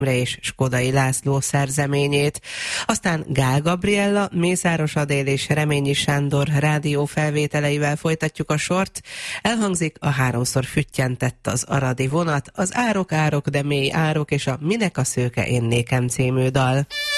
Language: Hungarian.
és Skodai László szerzeményét. Aztán Gál Gabriella, Mészáros Adél és Reményi Sándor rádiófelvételeivel folytatjuk a sort. Elhangzik a háromszor füttyentett az aradi vonat, az árok, de mély árok és a Minek a szőke én nékem című dal.